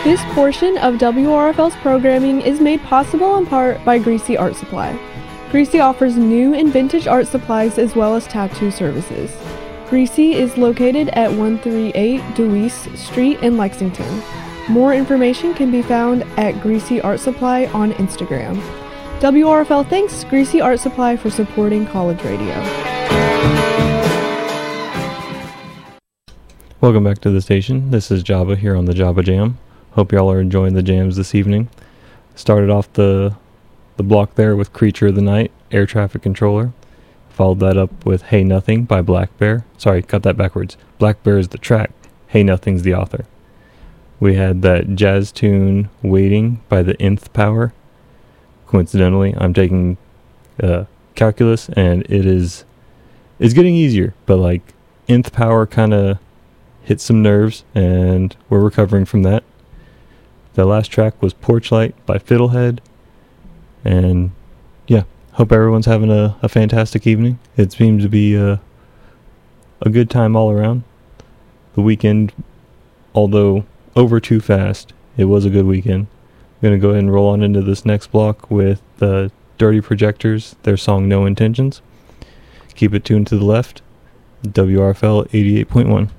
This portion of WRFL's programming is made possible in part by Greasy Art Supply. Greasy offers new and vintage art supplies as well as tattoo services. Greasy is located at 138 Deweese Street in Lexington. More information can be found at Greasy Art Supply on Instagram. WRFL thanks Greasy Art Supply for supporting college radio. Welcome back to the station. This is Jabba here on the Jabba Jam. Hope y'all are enjoying the jams this evening. Started off the block there with Creature of the Night, Air Traffic Controller. Followed that up with Hey Nothing by Black Bear. Sorry, got that backwards. Black Bear is the track. Hey Nothing's the author. We had that jazz tune Waiting by the Nth Power. Coincidentally, I'm taking calculus and it's getting easier, but like Nth Power kind of hit some nerves and we're recovering from that. The last track was Porch Light by Fiddlehead. And yeah, hope everyone's having a fantastic evening. It seems to be a good time all around. The weekend, although over too fast, it was a good weekend. I'm going to go ahead and roll on into this next block with the Dirty Projectors, their song No Intentions. Keep it tuned to the left, WRFL 88.1.